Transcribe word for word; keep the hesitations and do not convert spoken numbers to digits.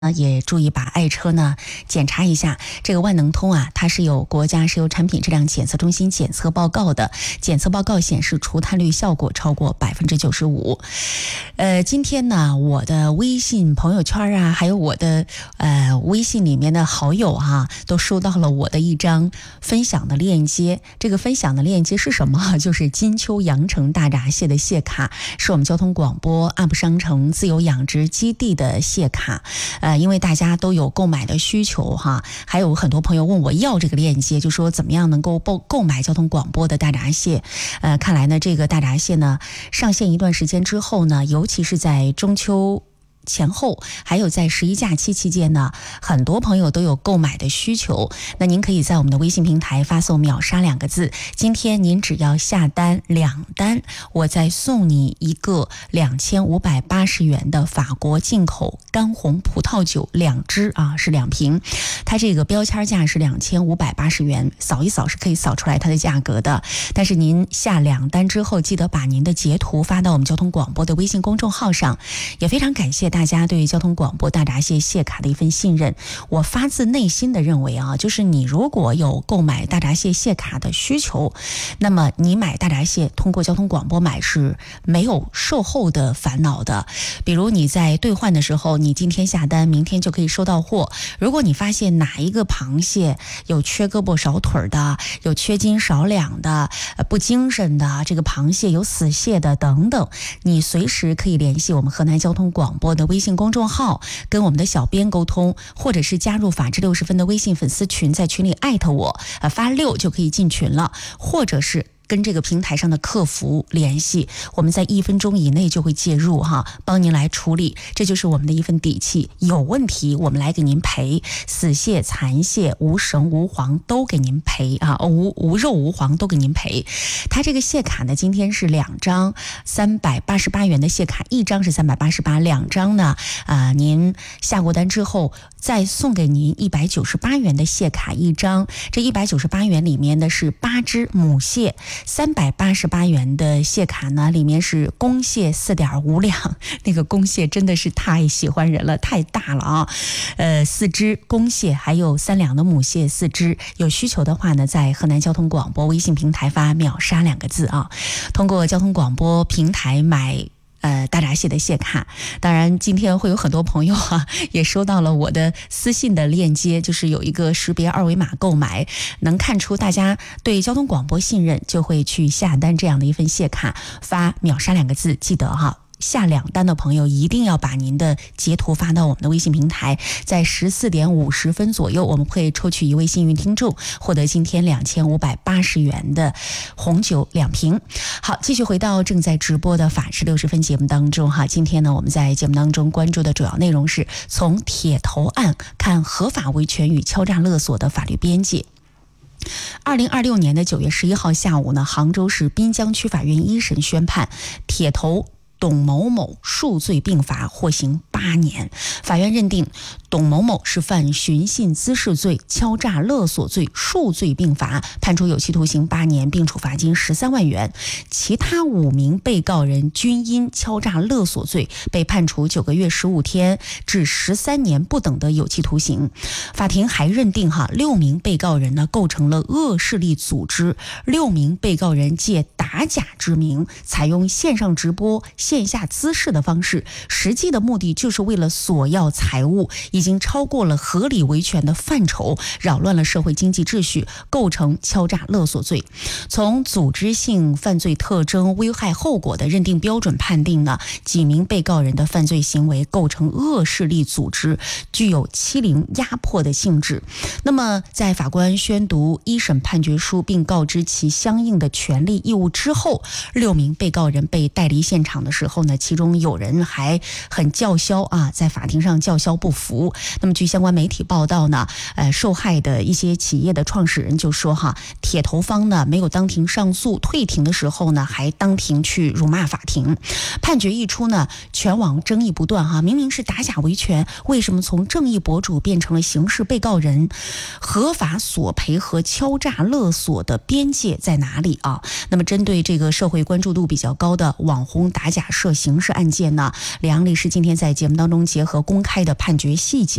也注意把爱车呢检查一下。这个万能通啊，它是有国家石油产品质量检测中心检测报告的，检测报告显示除碳率效果超过百分之九十五。呃，今天呢，我的微信朋友圈啊，还有我的呃微信里面的好友哈、啊，都收到了我的一张分享的链接。这个分享的链接是什么？就是金秋阳城大闸蟹的蟹卡，是我们交通广播 U P 商城自由养殖基地的蟹卡。呃，因为大家都有购买的需求哈，还有很多朋友问我要这个链接，就说怎么样能够购购买交通广播的大闸蟹。呃，看来呢，这个大闸蟹呢上线一段时间之后呢，尤其是在中秋前后，还有在十一假期期间呢，很多朋友都有购买的需求。那您可以在我们的微信平台发送秒杀两个字，今天您只要下单两单，我再送你一个两千五百八十元的法国进口干红葡萄酒两支啊，是两瓶。它这个标签价是两千五百八十元，扫一扫是可以扫出来它的价格的。但是您下两单之后，记得把您的截图发到我们交通广播的微信公众号上。也非常感谢大家对交通广播大闸蟹蟹卡的一份信任。我发自内心的认为啊，就是你如果有购买大闸蟹蟹卡的需求，那么你买大闸蟹通过交通广播买是没有售后的烦恼的。比如你在兑换的时候，你今天下单，明天就可以收到货。如果你发现哪一个螃蟹有缺胳膊少腿的，有缺斤少两的，不精神的，这个螃蟹有死蟹的等等，你随时可以联系我们河南交通广播的微信公众号，跟我们的小编沟通，或者是加入法治六十分的微信粉丝群，在群里艾特我，呃，发六就可以进群了，或者是跟这个平台上的客服联系，我们在一分钟以内就会介入哈，帮您来处理，这就是我们的一份底气。有问题我们来给您赔，死蟹、残蟹、无绳无黄都给您赔啊，无无肉无黄都给您赔。它这个蟹卡呢，今天是两张三百八十八元的蟹卡，一张是三百八十八，两张呢，啊、呃，您下过单之后再送给您一百九十八元的蟹卡一张。这一百九十八元里面的是八只母蟹。三百八十八元的蟹卡呢，里面是公蟹 四点五两，那个公蟹真的是太喜欢人了，太大了啊！呃，四只公蟹，还有三两的母蟹四只。有需求的话呢，在河南交通广播微信平台发秒杀两个字啊，通过交通广播平台买呃，大闸蟹的蟹卡。当然今天会有很多朋友啊也收到了我的私信的链接，就是有一个识别二维码购买，能看出大家对交通广播信任，就会去下单这样的一份蟹卡，发秒杀两个字，记得哈，下两单的朋友一定要把您的截图发到我们的微信平台，在十四点五十分左右，我们会抽取一位幸运听众，获得今天两千五百八十元的红酒两瓶。好，继续回到正在直播的法治六十分节目当中哈。今天呢，我们在节目当中关注的主要内容是从铁头案看合法维权与敲诈勒索的法律边界。二零二六年的九月十一号下午呢，杭州市滨江区法院一审宣判铁头董某某数罪并罚，获刑八年。法院认定董某某是犯寻衅滋事罪、敲诈勒索罪，数罪并罚，判处有期徒刑八年，并处罚金十三万元。其他五名被告人均因敲诈勒索罪被判处九个月十五天至十三年不等的有期徒刑。法庭还认定哈，六名被告人呢构成了恶势力组织，六名被告人借打假之名，采用线上直播、线下滋事的方式，实际的目的就是为了索要财物，已经超过了合理维权的范畴，扰乱了社会经济秩序，构成敲诈勒索罪。从组织性犯罪特征、危害后果的认定标准判定呢，几名被告人的犯罪行为构成恶势力组织，具有欺凌压迫的性质。那么在法官宣读一审判决书并告知其相应的权利义务之后，六名被告人被带离现场的时候呢，其中有人还很叫嚣啊，在法庭上叫嚣不服。那么据相关媒体报道呢，呃，受害的一些企业的创始人就说哈，铁头方呢没有当庭上诉，退庭的时候呢还当庭去辱骂法庭。判决一出呢，全网争议不断哈，明明是打假维权，为什么从正义博主变成了刑事被告人？合法索赔和敲诈勒索的边界在哪里啊？那么针对这个社会关注度比较高的网红打假涉刑事案件呢，李阳律师今天在节目当中结合公开的判决细